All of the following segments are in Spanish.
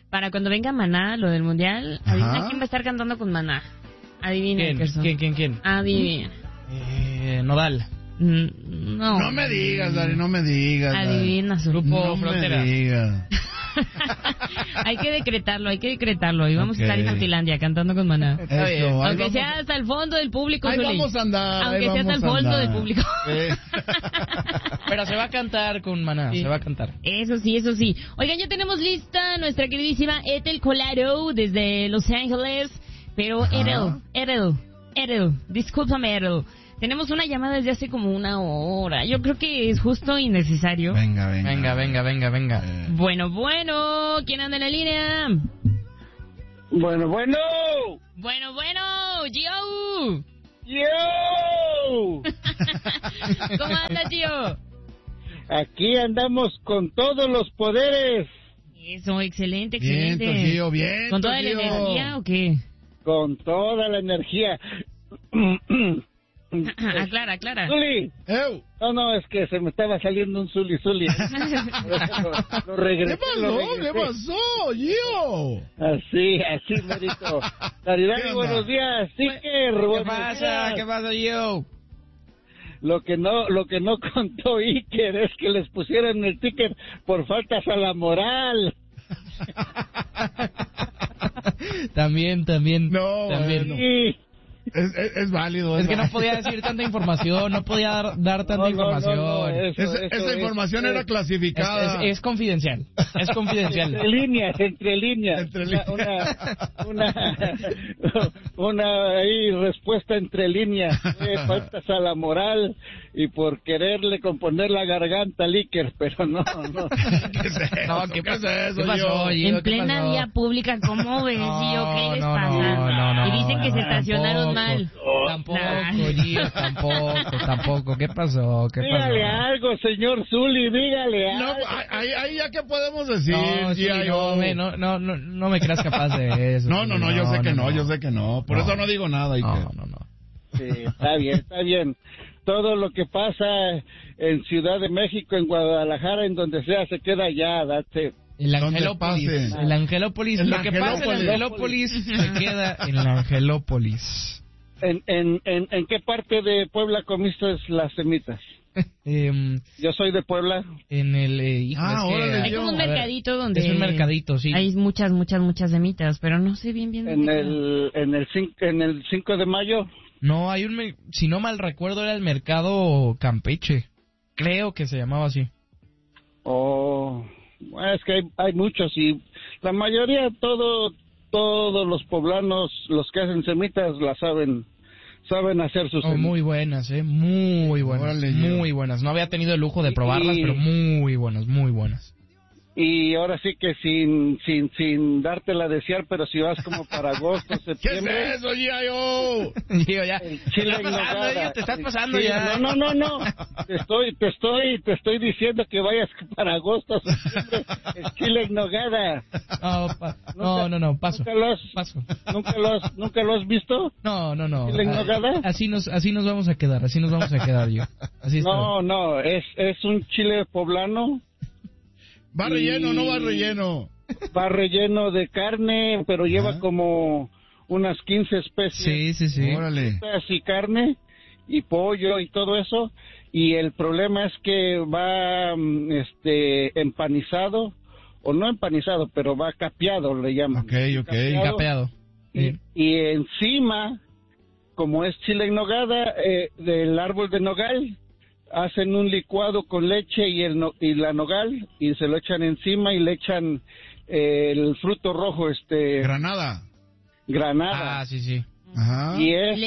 para cuando venga Maná, lo del mundial, adivina quién va a estar cantando con Maná. Adivina, ¿Quién? Adivina. Nodal. No. No me digas, Dari, no me digas. Adivina su Grupo Frontera. No me digas. hay que decretarlo. Y vamos a estar en Antilandia cantando con Maná. Eso, aunque sea hasta el fondo del público, ahí Zuli. vamos a andar. Aunque sea hasta el fondo del público. Pero se va a cantar con Maná, sí. Se va a cantar. Eso sí. Oigan, ya tenemos lista nuestra queridísima Ethel Colaro desde Los Ángeles. Pero Ethel, discúlpame, Ethel. Tenemos una llamada desde hace como una hora. Yo creo que es justo y necesario. Venga. Bueno, ¿quién anda en la línea? Bueno, Gio. ¿Cómo anda, Gio? Aquí andamos con todos los poderes. Eso, excelente. Bien, Gio, bien. ¿Con toda la energía o qué? Con toda la energía. Aclara. Zuli. No, es que se me estaba saliendo un Zuli. Lo regresé. ¿Qué pasó, Gio? Así, Marito. Caridad, buenos días. Sticker, ¿Qué pasa, Gio? Lo que no contó Iker es que les pusieron el ticket por faltas a la moral. También. No, también. Bueno. Sí. Es válido. Es que no podía decir tanta información, no podía dar tanta información. No, esa información era clasificada. Es confidencial. Entre líneas. Una ahí respuesta entre líneas. Faltas a la moral y por quererle componer la garganta al Iker, pero no. ¿Qué pasó? En plena vía pública, ¿cómo ves, Gio? ¿Qué les pasa? Y dicen que se estacionaron mal. Tampoco, Gio, tampoco. ¿Qué pasó? Dígale algo, señor Zuli, dígale algo. Ahí ya que podemos decir. No me creas capaz de eso. No, yo sé que no. Por eso no digo nada. No. Sí, está bien. Todo lo que pasa en Ciudad de México, en Guadalajara, en donde sea, se queda allá, date. El Angelópolis. Lo que pasa en Angelópolis se queda en la Angelópolis. ¿En qué parte de Puebla comiste las semitas? Yo soy de Puebla. En el... hay como un mercadito donde... Es un mercadito, sí. Hay muchas semitas, pero no sé bien. En el 5 de mayo. No, hay si no mal recuerdo, era el mercado Campeche. Creo que se llamaba así. Es que hay muchos y la mayoría, todos los poblanos, los que hacen semitas, las saben hacer sus semitas. Muy buenas, muy buenas. Órale, muy buenas. No había tenido el lujo de probarlas, pero muy buenas. Y ahora sí que sin dártela a desear, pero si vas como para agosto, septiembre. ¿Qué es eso, Gio? Gio, ya. El chile en nogada. Te estás pasando sí, ya. No. Te estoy diciendo que vayas para agosto, septiembre. El chile en nogada. No, paso. ¿Nunca lo has visto? No. ¿Chile en nogada? Así nos vamos a quedar, yo. Así No, es un chile poblano. ¿Va relleno o no va relleno? Va relleno de carne, pero lleva como unas 15 especies. Sí. Órale. Y carne y pollo y todo eso. Y el problema es que va empanizado, o no empanizado, pero va capeado, le llaman. Ok. Capeado. Y encima, como es chile en nogada, del árbol de nogal, hacen un licuado con leche y la nogal y se lo echan encima y le echan el fruto rojo, Granada. Sí. Ajá. Y eso,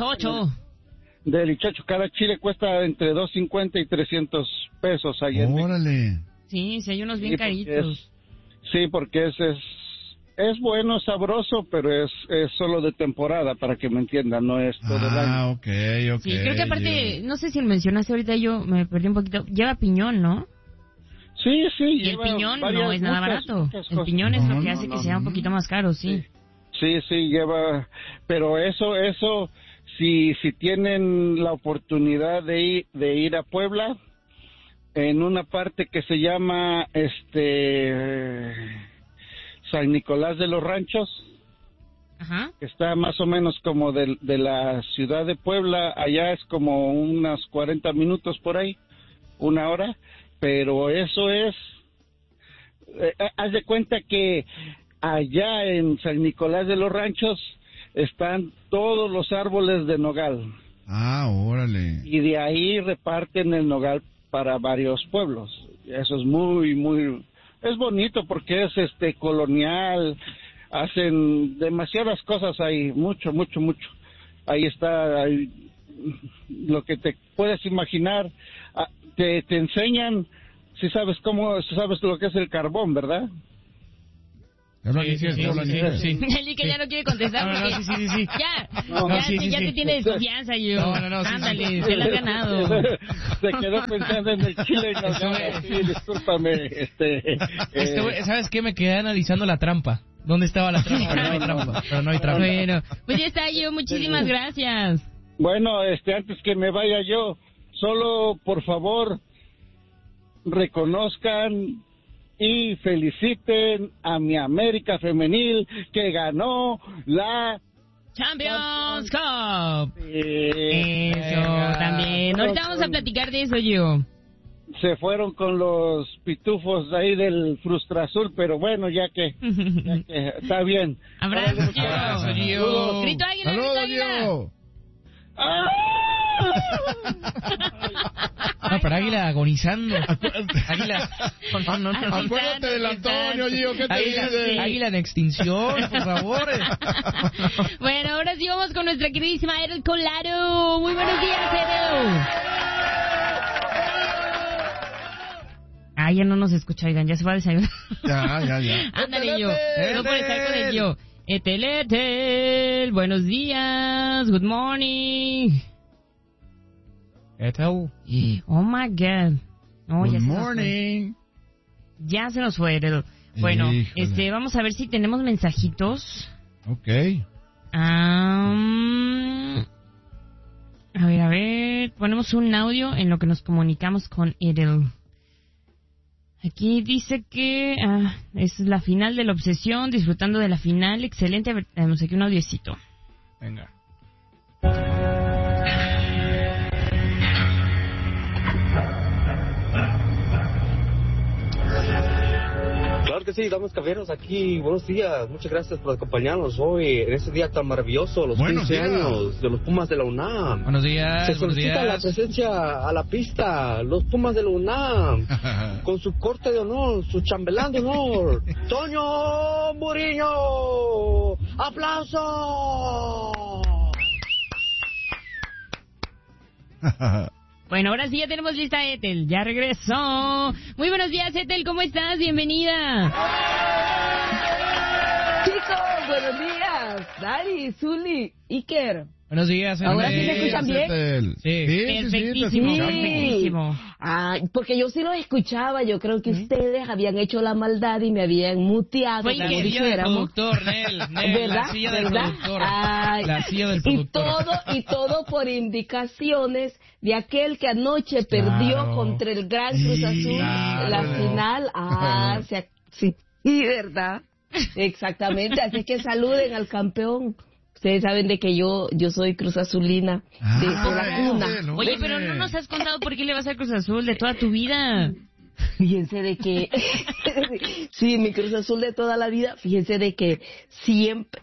Delichocho. Cada chile cuesta entre $2.50 y $300 allá. Órale. Sí, hay unos bien caritos. Porque es bueno, sabroso, pero es solo de temporada, para que me entiendan, no es todo el año. Ok. Sí, creo que aparte, no sé si lo mencionaste ahorita, yo me perdí un poquito, lleva piñón, ¿no? Sí. Y el piñón no es nada barato. El piñón es lo que hace que sea un poquito más caro, sí. Sí, lleva, pero eso, si tienen la oportunidad de ir a Puebla, en una parte que se llama, San Nicolás de los Ranchos, Ajá. que está más o menos como de la ciudad de Puebla, allá es como unos 40 minutos por ahí, 1 hora, pero eso es, haz de cuenta que allá en San Nicolás de los Ranchos están todos los árboles de nogal. Ah, órale. Y de ahí reparten el nogal para varios pueblos. Eso es es bonito porque es colonial, hacen demasiadas cosas ahí, mucho. Ahí está lo que te puedes imaginar. Te enseñan, si sabes lo que es el carbón, ¿verdad? Sí. Eli que ya no quiere contestar porque Sí. Ya te tiene desconfianza, yo. No, ándale, te la has ganado. Se quedó pensando en el chile y sí, discúlpame. ¿Sabes qué? Me quedé analizando la trampa. ¿Dónde estaba la trampa? Pero no hay trampa. Bueno, pues ya está, yo. Muchísimas gracias. Bueno, antes que me vaya yo, solo por favor reconozcan y feliciten a mi América femenil que ganó la Champions Cup. Eso también. Ahorita vamos a platicar de eso, yo. Se fueron con los pitufos ahí del Frustra Azul, pero bueno, ya que está bien. Abrazo, Gio. Grito águila, grito Gio. No, pero Águila agonizando. Águila. No. Acuérdate del Antonio, Gio, ¿qué te dice? Águila en extinción, por favor. Bueno, ahora sí vamos con nuestra queridísima Edel Colaro. Muy buenos días, Edel. Ya no nos escucha, oigan, ya se va a desayunar. Ya. Ándale, yo. No puede estar con el yo. Etel, buenos días, good morning. Etel. Oh my God. No, Good morning. Ya se nos fue, Etel. Bueno, Híjole. vamos a ver si tenemos mensajitos. Ok. A ver, ponemos un audio en lo que nos comunicamos con Edel. Aquí dice que es la final de la obsesión, disfrutando de la final, excelente. A ver, tenemos aquí un audiecito. Venga. Claro que sí, damas y caballeros, aquí, buenos días, muchas gracias por acompañarnos hoy en este día tan maravilloso, los 15 años de los Pumas de la UNAM. Buenos días. Se solicita la presencia a la pista, los Pumas de la UNAM, con su corte de honor, su chambelán de honor, Toño Muriño. ¡Aplausos! Bueno, ahora sí ya tenemos lista a Ethel, ya regresó. Muy buenos días, Ethel, ¿cómo estás? Bienvenida. Chicos, buenos días. Dari, Zuli, Iker. Buenos días, ¿Ahora sí me escuchan bien? Sí. Perfectísimo, perfectísimo. Porque yo sí los escuchaba, yo creo que ustedes habían hecho la maldad y me habían muteado. Fue La que silla del productor, Nel, ¿verdad? la silla del productor. La silla del Y productor. todo por indicaciones de aquel que anoche perdió contra el Gran Cruz Azul la final. Sí, ¿verdad? Exactamente, así que saluden al campeón. Ustedes saben de que yo soy Cruz Azulina de la cuna. Oye, pero no nos has contado por qué le vas a Cruz Azul de toda tu vida. Fíjense de que sí, mi Cruz Azul de toda la vida. Fíjense de que siempre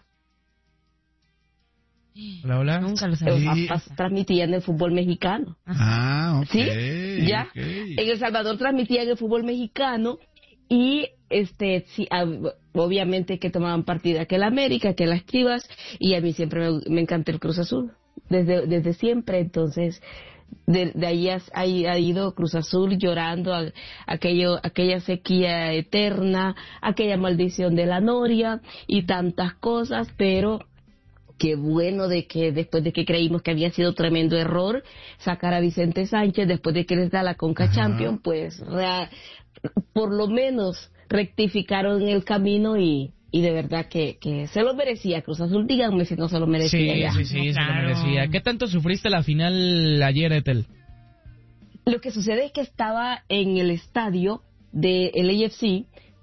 Hola. Nunca lo sabía. transmitía en el fútbol mexicano. Ok. ¿Sí? ¿Ya? Okay. En El Salvador transmitía en el fútbol mexicano y sí, obviamente que tomaban partida que el América, que las Chivas, y a mí siempre me encanta el Cruz Azul, desde siempre. Entonces de ahí ha ido Cruz Azul llorando aquella sequía eterna, aquella maldición de la Noria y tantas cosas, pero qué bueno de que después de que creímos que había sido tremendo error sacar a Vicente Sánchez después de que les da la Conca Champions, pues por lo menos rectificaron el camino y de verdad que se lo merecía Cruz Azul. Díganme si no se lo merecía. Sí, se lo merecía. ¿Qué tanto sufriste la final ayer, Ethel? Lo que sucede es que estaba en el estadio del AFC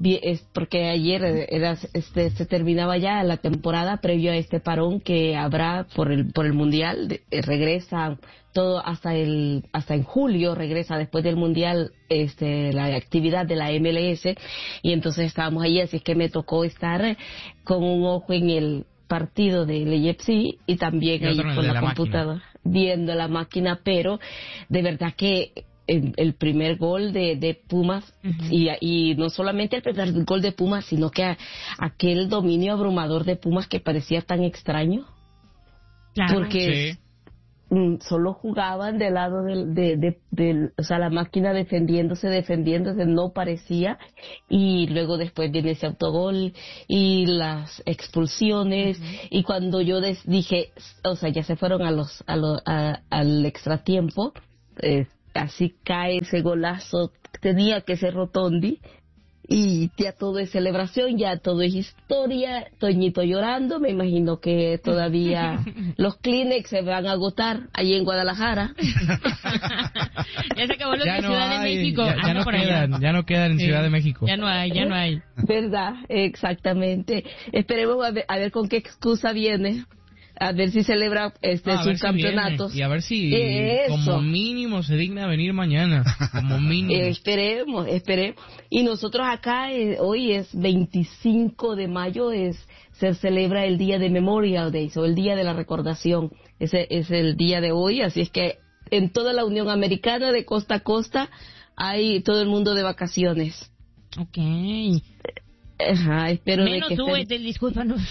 porque ayer se terminaba ya la temporada previo a este parón que habrá por el mundial. Regresa todo hasta en julio, regresa después del mundial la actividad de la MLS, y entonces estábamos allí, así es que me tocó estar con un ojo en el partido del AFC y también ahí con la computadora viendo la máquina, pero de verdad que el primer gol de Pumas, y no solamente el primer gol de Pumas, sino que aquel dominio abrumador de Pumas que parecía tan extraño, claro, porque solo jugaban del lado o sea, la máquina defendiéndose, no parecía, y luego después viene ese autogol y las expulsiones, y cuando yo dije, o sea, ya se fueron al extratiempo, así cae ese golazo, tenía que ser Rotondi, y ya todo es celebración, ya todo es historia. Toñito llorando, me imagino que todavía los Kleenex se van a agotar ahí en Guadalajara. Ya se acabó lo de Ciudad de México. Ya no quedan en Ciudad de México. Ya no hay. ¿Verdad? Exactamente. Esperemos a ver con qué excusa viene. A ver si celebra sus campeonatos. Y a ver si como mínimo se digna venir mañana. Como mínimo. Esperemos. Y nosotros acá, hoy es 25 de mayo, se celebra el día de Memorial Day, o el día de la recordación. Ese es el día de hoy, así es que en toda la Unión Americana, de costa a costa, hay todo el mundo de vacaciones. Ok. Ajá, espero menos de que tú, discúlpanos.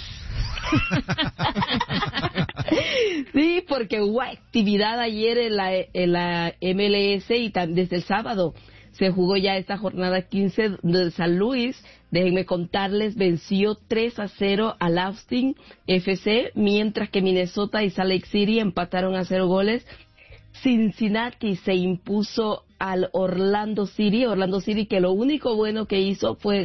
Sí, porque hubo actividad ayer en la MLS, y desde el sábado se jugó ya esta jornada 15 de San Luis. Déjenme contarles, venció 3-0 al Austin FC, mientras que Minnesota y Salt Lake City empataron a 0 goles. Cincinnati se impuso al Orlando City, que lo único bueno que hizo fue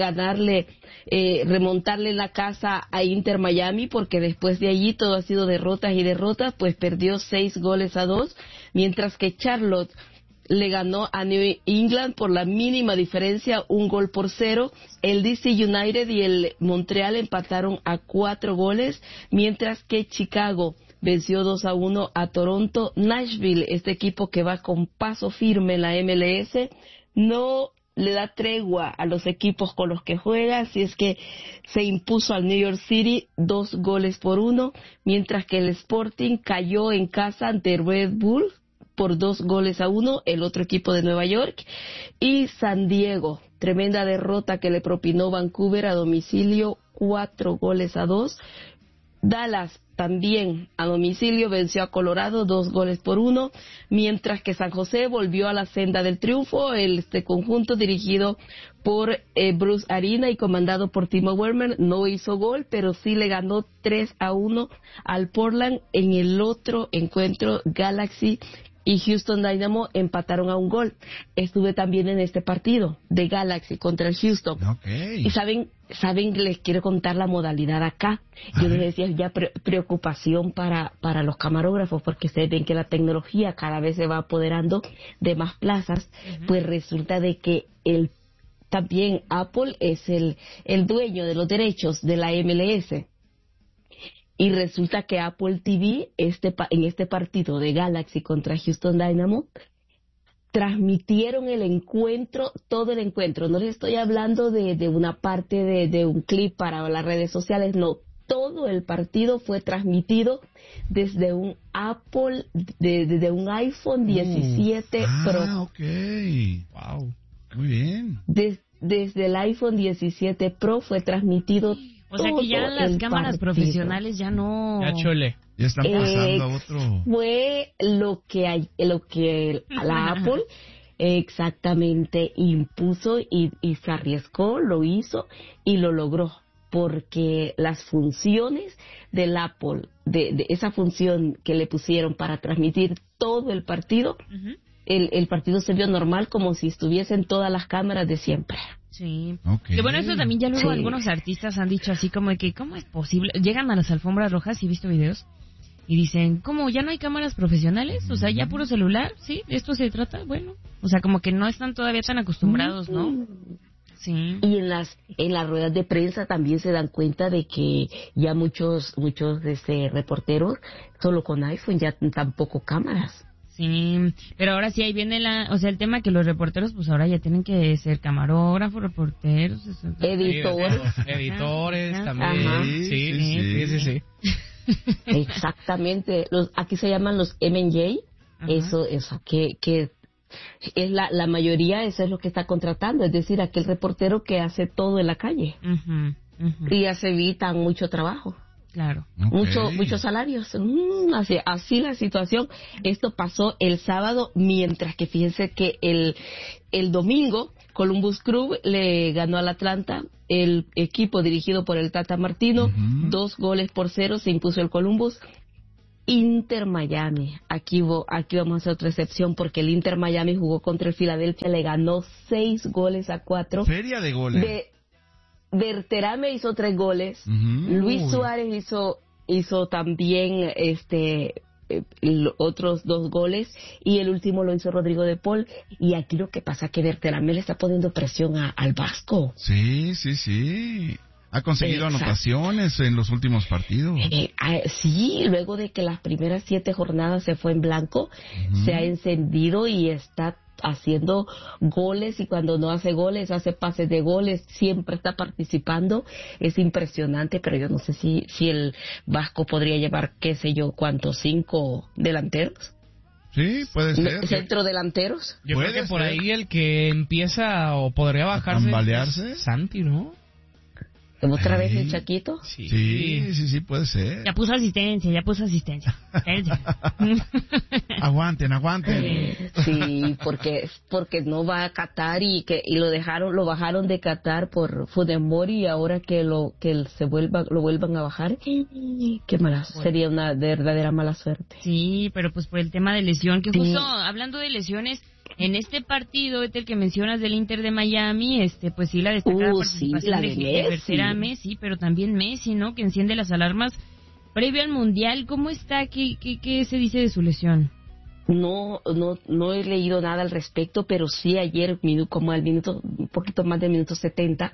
remontarle la casa a Inter Miami, porque después de allí todo ha sido derrotas, pues perdió 6-2, mientras que Charlotte le ganó a New England por la mínima diferencia, 1-0. El DC United y el Montreal empataron a 4 goles, mientras que Chicago venció 2-1 a Toronto. Nashville, este equipo que va con paso firme en la MLS, no le da tregua a los equipos con los que juega, así es que se impuso al New York City 2-1, mientras que el Sporting cayó en casa ante Red Bull por 2-1, el otro equipo de Nueva York. Y San Diego, tremenda derrota que le propinó Vancouver a domicilio, 4-2. Dallas también a domicilio venció a Colorado 2-1, mientras que San José volvió a la senda del triunfo. Este conjunto dirigido por Bruce Arena y comandado por Timo Werner no hizo gol, pero sí le ganó 3-1 al Portland. En el otro encuentro, Galaxy y Houston Dynamo empataron a 1 gol. Estuve también en este partido de Galaxy contra el Houston. Okay. Y saben, les quiero contar la modalidad acá. Yo les decía ya preocupación para los camarógrafos, porque se ven que la tecnología cada vez se va apoderando de más plazas. Pues resulta de que también Apple es el dueño de los derechos de la MLS. Y resulta que Apple TV, en este partido de Galaxy contra Houston Dynamo, transmitieron el encuentro, todo el encuentro. No les estoy hablando de una parte de un clip para las redes sociales, no. Todo el partido fue transmitido desde un Apple, desde un iPhone 17 Pro. Ah, ok. Wow. Muy bien. Desde el iPhone 17 Pro fue transmitido. O sea que ya las cámaras profesionales ya no... Ya chole. Ya están pasando a otro... Fue lo que la Apple exactamente impuso y se arriesgó, lo hizo y lo logró. Porque las funciones del Apple, de esa función que le pusieron para transmitir todo el partido, el partido se vio normal, como si estuviesen todas las cámaras de siempre. Sí. Okay. Que bueno, eso también ya luego algunos artistas han dicho así como de que, ¿cómo es posible? Llegan a las alfombras rojas, y he visto videos, y dicen, ¿cómo? ¿Ya no hay cámaras profesionales? O sea, ¿ya puro celular? ¿Sí? ¿De esto se trata? Bueno, o sea, como que no están todavía tan acostumbrados, ¿no? Sí. Y en las ruedas de prensa también se dan cuenta de que ya muchos reporteros solo con iPhone, ya tampoco cámaras. Sí, pero ahora sí ahí viene el tema que los reporteros pues ahora ya tienen que ser camarógrafos, reporteros, editores también. Ajá. Sí. Exactamente. Aquí se llaman los M&J. Eso que es la mayoría, eso es lo que está contratando, es decir, aquel reportero que hace todo en la calle. Y ya se evitan mucho trabajo. Claro. Muchos salarios. Así la situación. Esto pasó el sábado, mientras que fíjense que el domingo Columbus Crew le ganó al Atlanta, el equipo dirigido por el Tata Martino, 2-0 se impuso el Columbus. Inter Miami, aquí vamos a hacer otra excepción porque el Inter Miami jugó contra el Philadelphia, le ganó 6-4. Feria de goles. Berterame hizo 3 goles. Luis Suárez hizo también otros 2 goles y el último lo hizo Rodrigo de Paul. Y aquí lo que pasa es que Berterame le está poniendo presión al Vasco. Sí. Ha conseguido anotaciones en los últimos partidos. Sí, luego de que las primeras 7 jornadas se fue en blanco, se ha encendido y está haciendo goles, y cuando no hace goles, hace pases de goles, siempre está participando. Es impresionante, pero yo no sé si el Vasco podría llevar, qué sé yo, ¿cuántos? 5 delanteros. Sí, puede ser. Centrodelanteros. Yo creo que por ahí el que empieza o podría bajarse ¿Tambalearse? Santi, ¿no? ¿Otra vez el Chaquito? Sí, puede ser. Ya puso asistencia. Aguanten. Sí, porque no va a Qatar y lo bajaron de Qatar por Fudemori, y ahora que lo vuelvan a bajar, qué mala, sería una verdadera mala suerte. Sí, pero pues por el tema de lesión, que justo hablando de lesiones, en este partido, el que mencionas del Inter de Miami, pues sí, la destacada participación de Berterame, sí, pero también Messi, ¿no? Que enciende las alarmas previo al Mundial. ¿Cómo está? ¿Qué se dice de su lesión? No he leído nada al respecto, pero sí ayer, como un poquito más del minuto 70,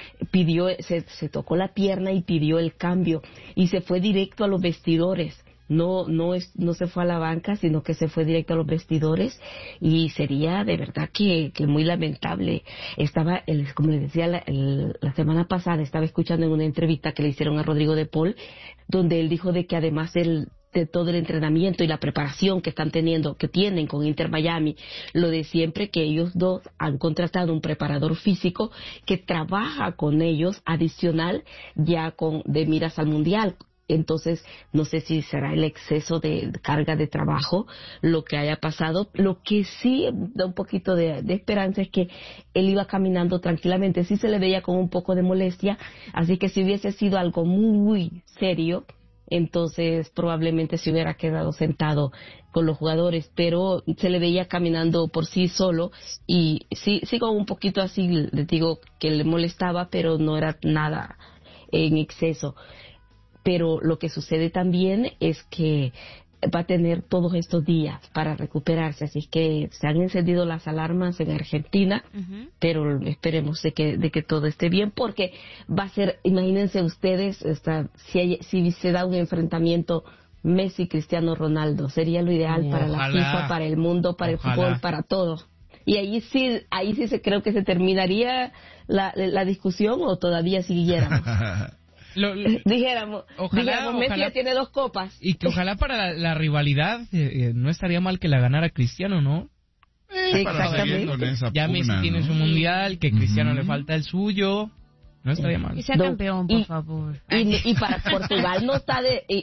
se tocó la pierna y pidió el cambio, y se fue directo a los vestidores. No se fue a la banca, sino que se fue directo a los vestidores, y sería de verdad que muy lamentable. Como les decía la semana pasada, estaba escuchando en una entrevista que le hicieron a Rodrigo de Paul, donde él dijo de que además de todo el entrenamiento y la preparación que tienen con Inter Miami, lo de siempre, que ellos dos han contratado un preparador físico que trabaja con ellos adicional ya de miras al Mundial. Entonces, no sé si será el exceso de carga de trabajo lo que haya pasado. Lo que sí da un poquito de esperanza es que él iba caminando tranquilamente. Sí se le veía con un poco de molestia, así que si hubiese sido algo muy serio, entonces probablemente se hubiera quedado sentado con los jugadores, pero se le veía caminando por sí solo, y sí con un poquito así, les digo que le molestaba, pero no era nada en exceso. Pero lo que sucede también es que va a tener todos estos días para recuperarse, así que se han encendido las alarmas en Argentina, pero esperemos de que todo esté bien, porque va a ser, imagínense ustedes, si se da un enfrentamiento Messi, Cristiano Ronaldo, sería lo ideal para la FIFA, para el mundo, para el fútbol, para todo. Y ahí sí creo que se terminaría la discusión, o todavía siguiéramos. Dijéramos, Messi ya tiene 2 copas. Y que ojalá para la rivalidad no estaría mal que la ganara Cristiano, ¿no? Exactamente. Ya Messi tiene su mundial, que Cristiano le falta el suyo. No estaría mal. Que sea campeón, por favor. Y para Portugal no está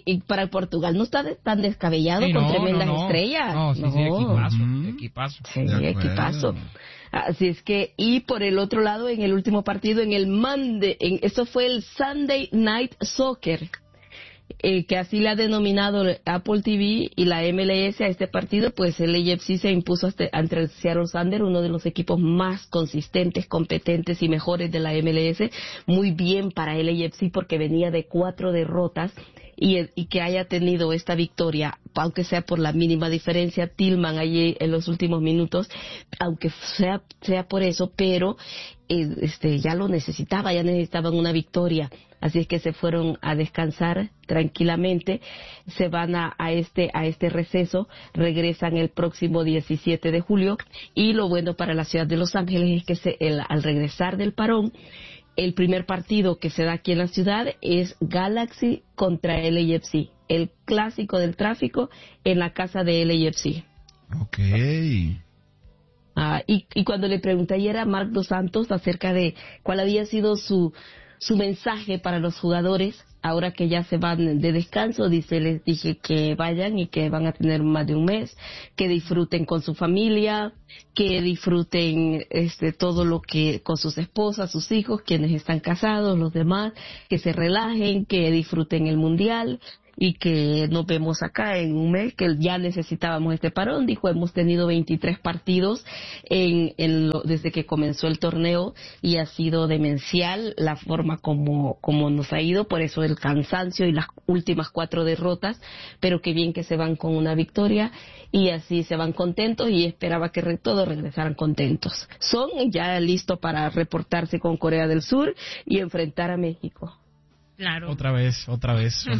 tan descabellado, con tremendas estrellas. No, sí, equipazo. Sí, equipazo. Así es que, y por el otro lado, en el último partido, eso fue el Sunday Night Soccer, que así le ha denominado Apple TV y la MLS a este partido, pues el LAFC se impuso ante el Seattle Sounders, uno de los equipos más consistentes, competentes y mejores de la MLS. Muy bien para el LAFC, porque venía de 4 derrotas y que haya tenido esta victoria, aunque sea por la mínima diferencia, Tillman allí en los últimos minutos, aunque sea por eso, pero ya lo ya necesitaban una victoria, así es que se fueron a descansar tranquilamente, se van a este receso, regresan el próximo 17 de julio, y lo bueno para la ciudad de Los Ángeles es que al regresar del parón, el primer partido que se da aquí en la ciudad es Galaxy contra LAFC, el clásico del tráfico en la casa de LAFC. Okay. Y cuando le pregunté ayer a Marc Dos Santos acerca de cuál había sido su mensaje para los jugadores, ahora que ya se van de descanso, les dije que vayan y que van a tener más de un mes, que disfruten con su familia, que disfruten todo lo que con sus esposas, sus hijos, quienes están casados, los demás, que se relajen, que disfruten el mundial y que nos vemos acá en un mes, que ya necesitábamos este parón. Dijo, hemos tenido 23 partidos desde que comenzó el torneo y ha sido demencial la forma como nos ha ido, por eso el cansancio y las últimas 4 derrotas, pero qué bien que se van con una victoria y así se van contentos, y esperaba que todos regresaran contentos. Son ya listos para reportarse con Corea del Sur y enfrentar a México. Claro. Otra vez. Otra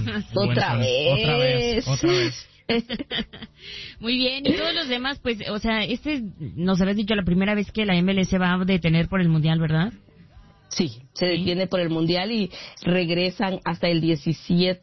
vez. Muy bien, y todos los demás, pues, o sea, nos habías dicho la primera vez que la MLS va a detener por el Mundial, ¿verdad? Sí, se detiene por el Mundial y regresan hasta el 16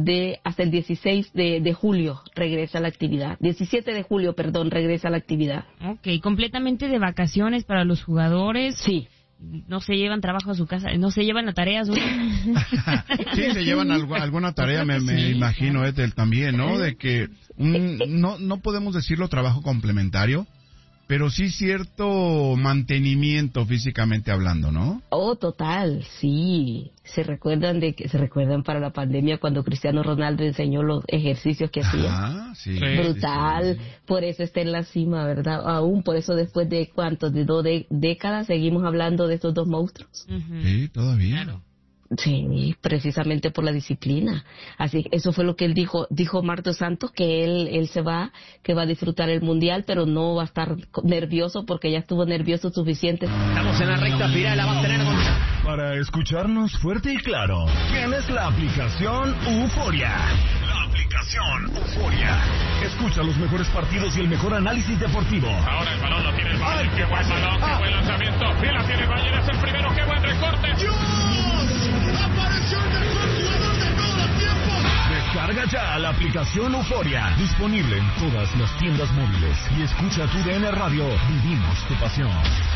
de julio regresa la actividad. 17 de julio, perdón, regresa la actividad. Okay, completamente de vacaciones para los jugadores. Sí. No se llevan trabajo a su casa, no se llevan la tarea. Sí, se llevan alguna tarea, me imagino, Ethel, también, ¿no? De que no podemos decirlo trabajo complementario, pero sí cierto mantenimiento físicamente hablando, ¿no? Oh, total, sí. Se recuerdan para la pandemia cuando Cristiano Ronaldo enseñó los ejercicios que hacía. Sí, brutal. Sí. Por eso está en la cima, ¿verdad? Aún por eso después de de 2 décadas seguimos hablando de estos dos monstruos. Uh-huh. Sí, todavía. Claro. Sí, precisamente por la disciplina. Así, eso fue lo que él dijo. Dijo Marc Dos Santos que él se va, que va a disfrutar el mundial, pero no va a estar nervioso porque ya estuvo nervioso suficiente. Estamos en la recta final, la va a tener para escucharnos fuerte y claro. Tienes la aplicación Euforia. La aplicación Euforia. Escucha los mejores partidos y el mejor análisis deportivo. Ahora el balón lo tiene el Bayern. Qué buen balón, qué buen lanzamiento. Bien la tiene el Bayern, es el primero, qué buen recorte. ¡Apareció el mejor jugador de todos los tiempos! Descarga ya la aplicación Euforia, disponible en todas las tiendas móviles, y escucha tu DN Radio. Vivimos tu pasión.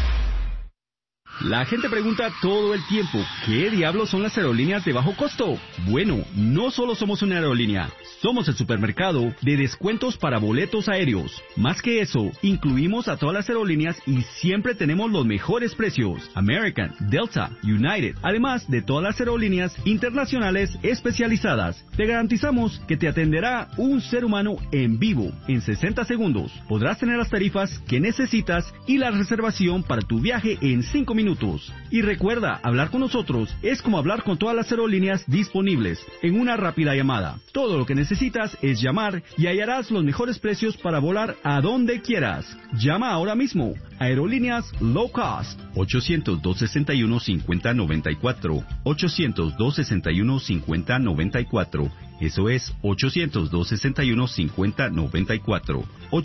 La gente pregunta todo el tiempo, ¿qué diablos son las aerolíneas de bajo costo? Bueno, no solo somos una aerolínea, somos el supermercado de descuentos para boletos aéreos. Más que eso, incluimos a todas las aerolíneas y siempre tenemos los mejores precios. American, Delta, United, además de todas las aerolíneas internacionales especializadas. Te garantizamos que te atenderá un ser humano en vivo en 60 segundos. Podrás tener las tarifas que necesitas y la reservación para tu viaje en 5 minutos. Y recuerda, hablar con nosotros es como hablar con todas las aerolíneas disponibles en una rápida llamada. Todo lo que necesitas es llamar y hallarás los mejores precios para volar a donde quieras. Llama ahora mismo. Aerolíneas Low Cost. 800-261-5094. 800-261-5094. Eso es 800-261-5094.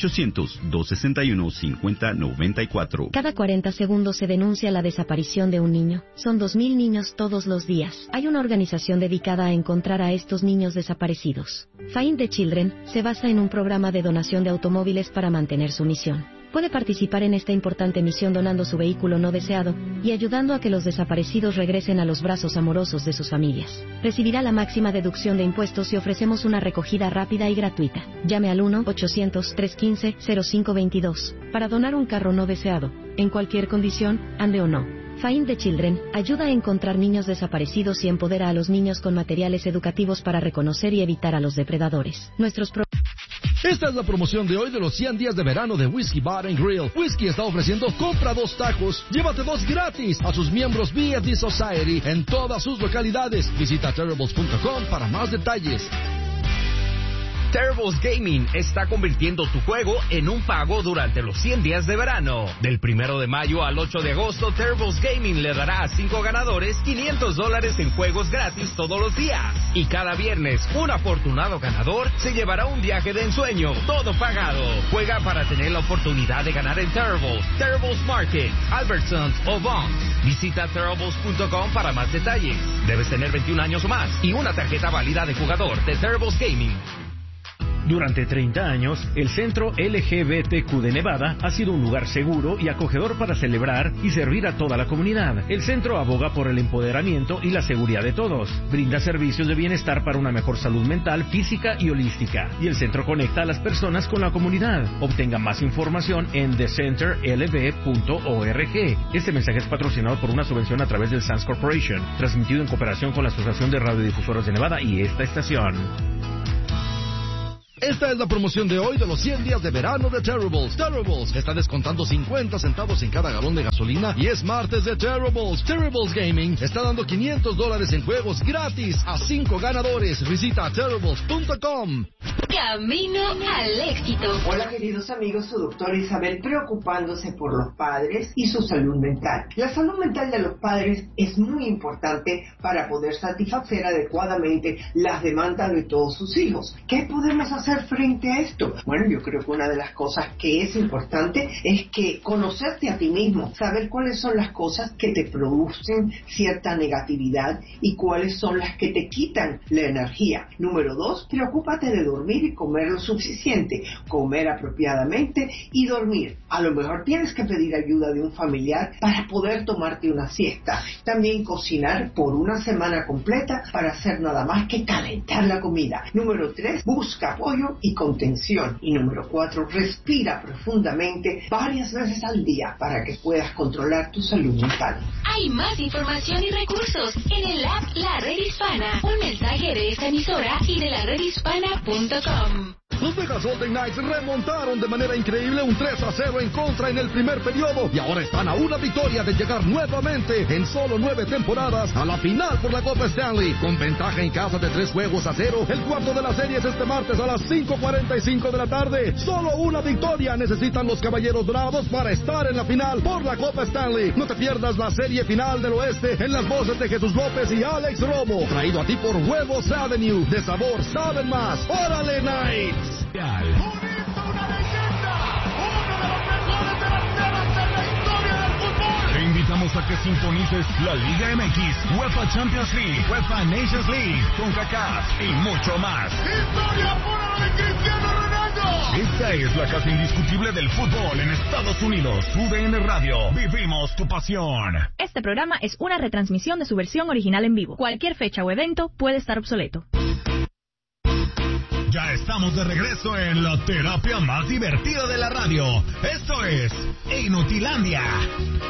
800-261-5094. Cada 40 segundos se denuncia la desaparición de un niño. Son 2.000 niños todos los días. Hay una organización dedicada a encontrar a estos niños desaparecidos. Find the Children se basa en un programa de donación de automóviles para mantener su misión. Puede participar en esta importante misión donando su vehículo no deseado y ayudando a que los desaparecidos regresen a los brazos amorosos de sus familias. Recibirá la máxima deducción de impuestos y ofrecemos una recogida rápida y gratuita. Llame al 1-800-315-0522 para donar un carro no deseado, en cualquier condición, ande o no. Find the Children ayuda a encontrar niños desaparecidos y empodera a los niños con materiales educativos para reconocer y evitar a los depredadores. Esta es la promoción de hoy de los 100 días de verano de Whiskey Bar & Grill. Whiskey está ofreciendo compra 2 tacos, llévate 2 gratis a sus miembros BFD Society en todas sus localidades. Visita Terribles.com para más detalles. Terribles Gaming está convirtiendo tu juego en un pago durante los 100 días de verano. Del 1 de mayo al 8 de agosto, Terribles Gaming le dará a 5 ganadores $500 en juegos gratis todos los días. Y cada viernes, un afortunado ganador se llevará un viaje de ensueño, todo pagado. Juega para tener la oportunidad de ganar en Terribles Market, Albertsons o Vons. Visita Terribles.com para más detalles. Debes tener 21 años o más y una tarjeta válida de jugador de Terribles Gaming. Durante 30 años, el Centro LGBTQ de Nevada ha sido un lugar seguro y acogedor para celebrar y servir a toda la comunidad. El centro aboga por el empoderamiento y la seguridad de todos. Brinda servicios de bienestar para una mejor salud mental, física y holística. Y el centro conecta a las personas con la comunidad. Obtenga más información en thecenterlb.org. Este mensaje es patrocinado por una subvención a través del Sands Corporation, transmitido en cooperación con la Asociación de Radiodifusoras de Nevada y esta estación. Esta es la promoción de hoy de los 100 días de verano de Terribles. Terribles está descontando 50 centavos en cada galón de gasolina y es martes de Terribles. Terribles Gaming está dando $500 en juegos gratis a 5 ganadores. Visita Terribles.com. Camino al éxito. Hola queridos amigos, su doctora Isabel preocupándose por los padres y su salud mental. La salud mental de los padres es muy importante para poder satisfacer adecuadamente las demandas de todos sus hijos. ¿Qué podemos hacer frente a esto? Bueno, yo creo que una de las cosas que es importante es que conocerte a ti mismo, saber cuáles son las cosas que te producen cierta negatividad y cuáles son las que te quitan la energía. Número 2, preocúpate de dormir y comer lo suficiente, comer apropiadamente y dormir. A lo mejor tienes que pedir ayuda de un familiar para poder tomarte una siesta. También cocinar por una semana completa para hacer nada más que calentar la comida. Número 3, busca apoyo y contención. Y número 4, respira profundamente varias veces al día para que puedas controlar tu salud mental. Hay más información y recursos en el app La Red Hispana. Un mensaje de esta emisora y de la redhispana.com. Los Vegas Golden Knights remontaron de manera increíble un 3-0 en contra en el primer periodo y ahora están a una victoria de llegar nuevamente en solo 9 temporadas a la final por la Copa Stanley. Con ventaja en casa de 3-0. El cuarto de la serie es este martes a las 5:45 de la tarde. Solo una victoria necesitan los Caballeros Bravos para estar en la final por la Copa Stanley. No te pierdas la serie final del oeste en las voces de Jesús López y Alex Romo. Traído a ti por Huevos Avenue. De sabor saben más. ¡Órale, Knights! Una leyenda, uno de los mejores delanteros de la historia del fútbol. Te invitamos a que sintonices la Liga MX, UEFA Champions League, UEFA Nations League, CONCACAF y mucho más. ¡Historia pura de Cristiano Ronaldo! Esta es la casa indiscutible del fútbol en Estados Unidos. UDN Radio, vivimos tu pasión. Este programa es una retransmisión de su versión original en vivo. Cualquier fecha o evento puede estar obsoleto. Ya estamos de regreso en la terapia más divertida de la radio. Esto es Inutilandia.